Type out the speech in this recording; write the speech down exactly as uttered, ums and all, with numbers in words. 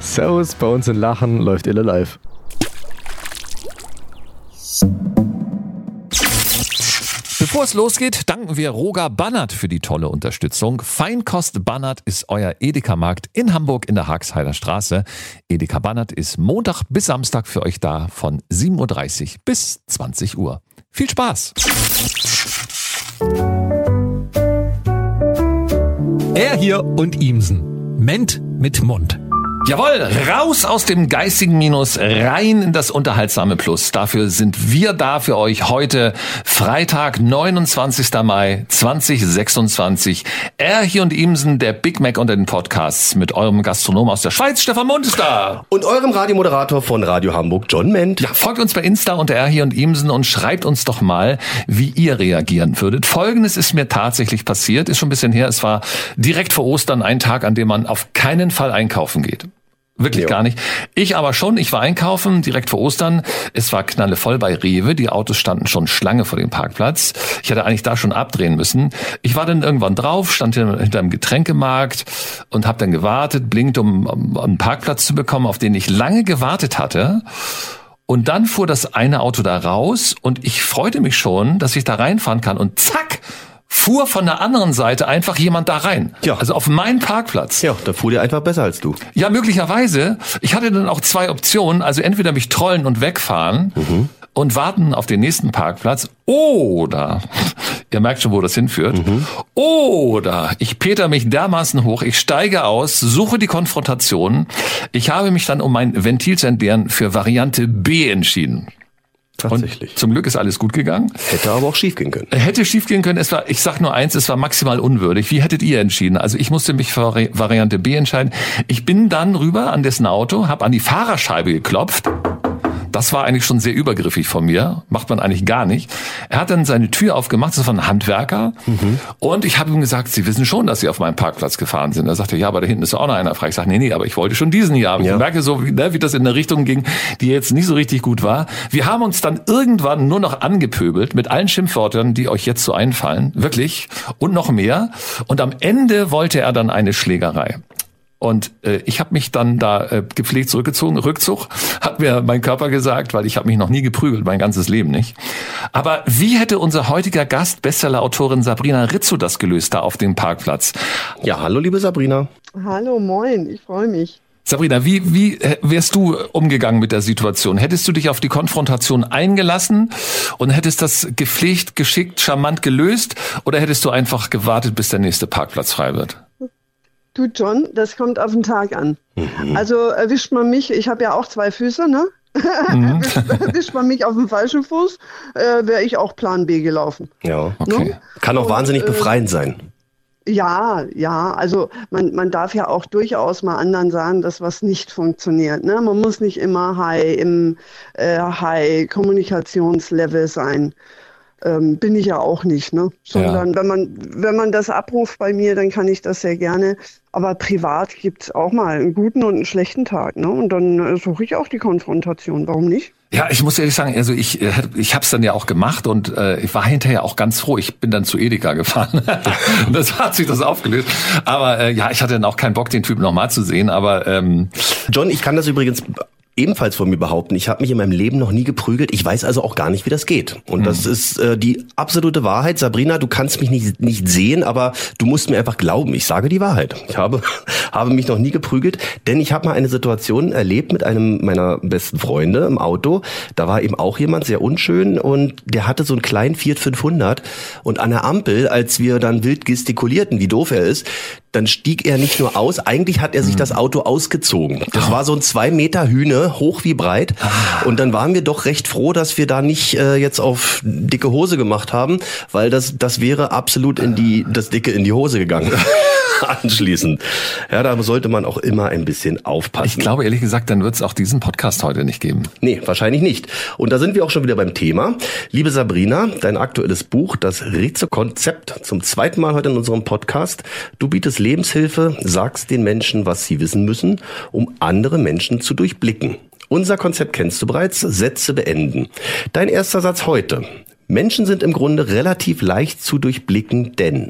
Servus, bei uns in Lachen läuft Ille live. Bevor es losgeht, danken wir Roger Bannert für die tolle Unterstützung. Feinkost Bannert ist euer Edeka-Markt in Hamburg in der Hagsheider Straße. Edeka Bannert ist Montag bis Samstag für euch da von sieben Uhr dreißig bis zwanzig Uhr. Viel Spaß! Er hier und Ihmsen. Ment mit Mund. Jawohl, raus aus dem geistigen Minus, rein in das unterhaltsame Plus. Dafür sind wir da für euch heute, Freitag, neunundzwanzigster Mai zweitausendsechsundzwanzig. Er hier und Ihmsen, der Big Mac unter den Podcasts mit eurem Gastronom aus der Schweiz, Stefan Mund ist da. Und eurem Radiomoderator von Radio Hamburg, John Ment. Ja, folgt uns bei Insta unter Er hier und Ihmsen und schreibt uns doch mal, wie ihr reagieren würdet. Folgendes ist mir tatsächlich passiert, ist schon ein bisschen her. Es war direkt vor Ostern ein Tag, an dem man auf keinen Fall einkaufen geht. Wirklich jo. gar nicht. Ich aber schon. Ich war einkaufen, direkt vor Ostern. Es war knallevoll bei Rewe. Die Autos standen schon Schlange vor dem Parkplatz. Ich hätte eigentlich da schon abdrehen müssen. Ich war dann irgendwann drauf, stand hinter einem Getränkemarkt und habe dann gewartet, blinkt, um, um einen Parkplatz zu bekommen, auf den ich lange gewartet hatte. Und dann fuhr das eine Auto da raus und ich freute mich schon, dass ich da reinfahren kann. Und zack! Fuhr von der anderen Seite einfach jemand da rein. Ja. Also auf meinen Parkplatz. Ja, da fuhr der einfach besser als du. Ja, möglicherweise. Ich hatte dann auch zwei Optionen. Also entweder mich trollen und wegfahren mhm. und warten auf den nächsten Parkplatz. Oder, ihr merkt schon, wo das hinführt. Mhm. Oder ich peter mich dermaßen hoch, ich steige aus, suche die Konfrontation. Ich habe mich dann, um mein Ventil zu entleeren, für Variante B entschieden. Tatsächlich. Und zum Glück ist alles gut gegangen. Hätte aber auch schief gehen können. Hätte schief gehen können. Es war, ich sag nur eins, es war maximal unwürdig. Wie hättet ihr entschieden? Also ich musste mich für Variante B entscheiden. Ich bin dann rüber an dessen Auto, habe an die Fahrerscheibe geklopft. Das war eigentlich schon sehr übergriffig von mir. Macht man eigentlich gar nicht. Er hat dann seine Tür aufgemacht. Das war ein Handwerker. Mhm. Und ich habe ihm gesagt, Sie wissen schon, dass Sie auf meinem Parkplatz gefahren sind. Er sagte, ja, aber da hinten ist auch noch einer frei. Ich sage, nee, nee, aber ich wollte schon diesen hier haben. Ja. Ich merke so, wie, ne, wie das in eine Richtung ging, die jetzt nicht so richtig gut war. Wir haben uns dann irgendwann nur noch angepöbelt mit allen Schimpfwörtern, die euch jetzt so einfallen. Wirklich. Und noch mehr. Und am Ende wollte er dann eine Schlägerei. Und äh, ich habe mich dann da äh, gepflegt zurückgezogen. Rückzug hat mir mein Körper gesagt, weil ich habe mich noch nie geprügelt, mein ganzes Leben nicht. Aber wie hätte unser heutiger Gast, Bestseller-Autorin Sabrina Rizzo, das gelöst da auf dem Parkplatz? Ja, hallo liebe Sabrina. Hallo, moin, ich freue mich. Sabrina, wie, wie wärst du umgegangen mit der Situation? Hättest du dich auf die Konfrontation eingelassen und hättest das gepflegt, geschickt, charmant gelöst? Oder hättest du einfach gewartet, bis der nächste Parkplatz frei wird? Du John, das kommt auf den Tag an. Mhm. Also erwischt man mich, ich habe ja auch zwei Füße, ne? Mhm. erwischt man mich auf dem falschen Fuß, äh, wäre ich auch Plan B gelaufen. Ja, okay. Ne? Kann auch Und, wahnsinnig äh, befreiend sein. Ja, ja, also man, man darf ja auch durchaus mal anderen sagen, dass was nicht funktioniert. Ne? Man muss nicht immer high im äh, High-Kommunikationslevel sein. Ähm, bin ich ja auch nicht, ne? Sondern ja. wenn man wenn man das abruft bei mir, dann kann ich das sehr gerne. Aber privat gibt's auch mal einen guten und einen schlechten Tag, ne? Und dann äh, suche ich auch die Konfrontation. Warum nicht? Ja, ich muss ehrlich sagen, also ich ich habe es dann ja auch gemacht und äh, ich war hinterher auch ganz froh. Ich bin dann zu Edeka gefahren. Das hat sich das aufgelöst. Aber äh, ja, ich hatte dann auch keinen Bock, den Typen nochmal zu sehen. Aber ähm, John, ich kann das übrigens ebenfalls von mir behaupten, ich habe mich in meinem Leben noch nie geprügelt. Ich weiß also auch gar nicht, wie das geht. Und mhm. das ist äh, die absolute Wahrheit. Sabrina, du kannst mich nicht nicht sehen, aber du musst mir einfach glauben. Ich sage die Wahrheit. Ich habe habe mich noch nie geprügelt, denn ich habe mal eine Situation erlebt mit einem meiner besten Freunde im Auto. Da war eben auch jemand sehr unschön und der hatte so einen kleinen Fiat fünfhundert und an der Ampel, als wir dann wild gestikulierten, wie doof er ist, dann stieg er nicht nur aus, eigentlich hat er sich das Auto ausgezogen. Das war so ein zwei Meter Hühne, hoch wie breit. Und dann waren wir doch recht froh, dass wir da nicht äh, jetzt auf dicke Hose gemacht haben, weil das das wäre absolut in die das Dicke in die Hose gegangen. Anschließend. Ja, da sollte man auch immer ein bisschen aufpassen. Ich glaube, ehrlich gesagt, dann wird es auch diesen Podcast heute nicht geben. Nee, wahrscheinlich nicht. Und da sind wir auch schon wieder beim Thema. Liebe Sabrina, dein aktuelles Buch, das Rizzo-Konzept, zum zweiten Mal heute in unserem Podcast. Du bietest Lebenshilfe, sagst den Menschen, was sie wissen müssen, um andere Menschen zu durchblicken. Unser Konzept kennst du bereits. Sätze beenden. Dein erster Satz heute. Menschen sind im Grunde relativ leicht zu durchblicken, denn...